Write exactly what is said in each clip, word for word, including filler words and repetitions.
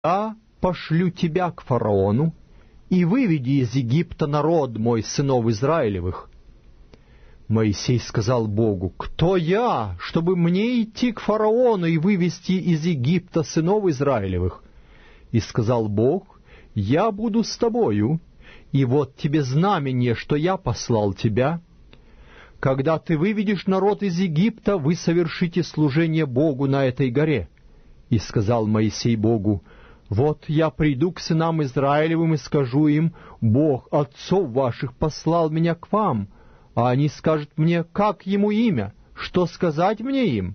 «Я пошлю тебя к фараону, и выведи из Египта народ мой, сынов Израилевых». Моисей сказал Богу: «Кто я, чтобы мне идти к фараону и вывести из Египта сынов Израилевых?» И сказал Бог: «Я буду с тобою, и вот тебе знамение, что я послал тебя. Когда ты выведешь народ из Египта, вы совершите служение Богу на этой горе». И сказал Моисей Богу: «Вот я приду к сынам Израилевым и скажу им: Бог отцов ваших послал меня к вам». А они скажут мне: как ему имя? Что сказать мне им?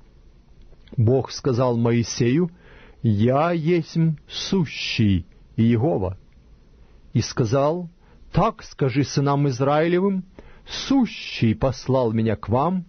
Бог сказал Моисею: «Я есмь сущий Иегова». И сказал: «Так скажи сынам Израилевым: сущий послал меня к вам».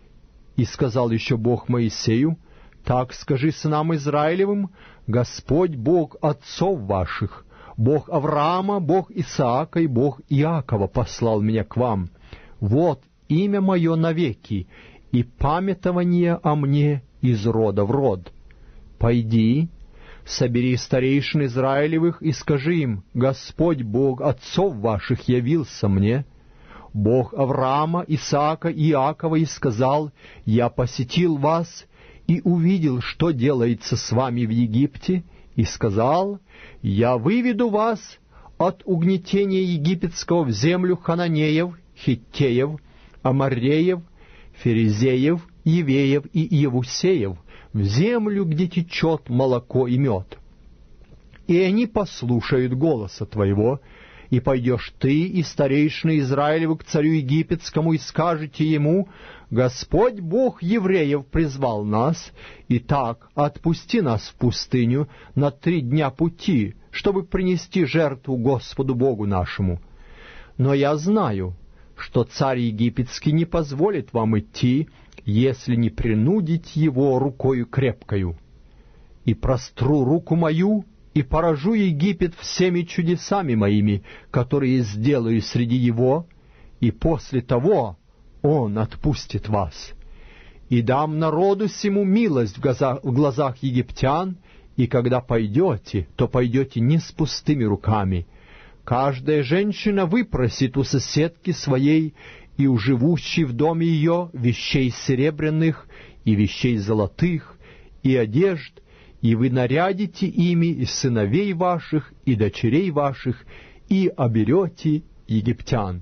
И сказал еще Бог Моисею: «Так скажи сынам Израилевым: Господь Бог отцов ваших, Бог Авраама, Бог Исаака и Бог Иакова послал меня к вам. Вот имя мое навеки, и памятование о мне из рода в род. Пойди, собери старейшин Израилевых и скажи им: Господь Бог отцов ваших явился мне, Бог Авраама, Исаака и Иакова, и сказал: я посетил вас и увидел, что делается с вами в Египте, и сказал: я выведу вас от угнетения египетского в землю хананеев, хиттеев, амореев, ферезеев, евеев и иевусеев, в землю, где течет молоко и мед. И они послушают голоса твоего, и пойдешь ты и старейшины Израилевы к царю египетскому, и скажете ему: Господь Бог евреев призвал нас, и так отпусти нас в пустыню на три дня пути, чтобы принести жертву Господу Богу нашему. Но я знаю, что царь египетский не позволит вам идти, если не принудить его рукою крепкою. И простру руку мою, и поражу Египет всеми чудесами моими, которые сделаю среди его, и после того он отпустит вас. И дам народу сему милость в глазах, в глазах египтян, и когда пойдете, то пойдете не с пустыми руками. Каждая женщина выпросит у соседки своей и у живущей в доме ее вещей серебряных и вещей золотых и одежд, и вы нарядите ими и сыновей ваших, и дочерей ваших, и оберете египтян».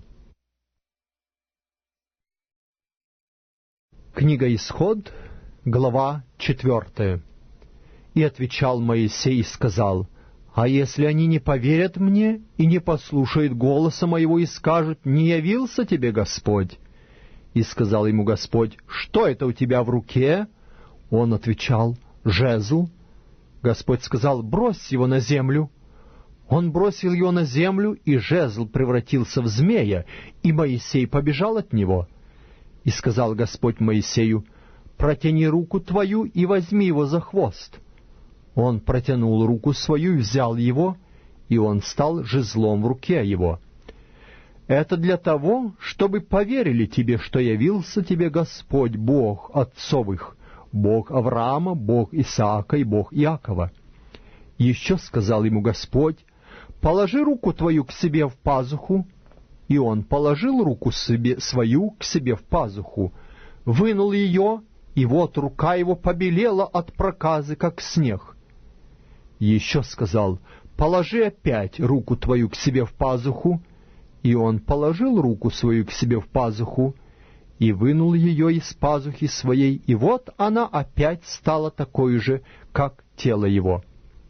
Книга Исход, глава четвертая. «И отвечал Моисей и сказал: а если они не поверят мне и не послушают голоса моего и скажут: не явился тебе Господь? И сказал ему Господь: что это у тебя в руке? Он отвечал: жезл. Господь сказал: брось его на землю. Он бросил его на землю, и жезл превратился в змея, и Моисей побежал от него. И сказал Господь Моисею: протяни руку твою и возьми его за хвост. Он протянул руку свою и взял его, и он стал жезлом в руке его. Это для того, чтобы поверили тебе, что явился тебе Господь Бог отцовых, Бог Авраама, Бог Исаака и Бог Иакова. Еще сказал ему Господь: положи руку твою к себе в пазуху. И он положил руку себе, свою к себе в пазуху, вынул ее, и вот рука его побелела от проказы, как снег. Еще сказал: положи опять руку твою к себе в пазуху. И он положил руку свою к себе в пазуху, и вынул ее из пазухи своей, и вот она опять стала такой же, как тело его.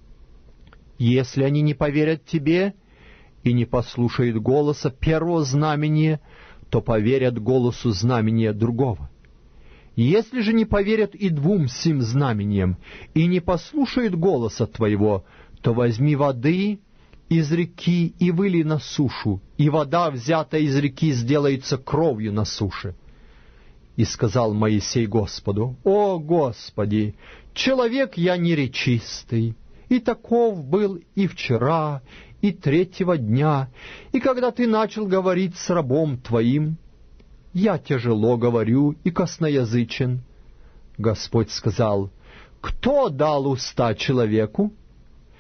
Если они не поверят тебе и не послушают голоса первого знамения, то поверят голосу знамения другого. Если же не поверят и двум сим знамениям, и не послушают голоса твоего, то возьми воды из реки и выли на сушу, и вода, взятая из реки, сделается кровью на суше. И сказал Моисей Господу: о Господи, человек я неречистый, и таков был и вчера, и третьего дня, и когда ты начал говорить с рабом твоим. Я тяжело говорю и косноязычен. Господь сказал: кто дал уста человеку?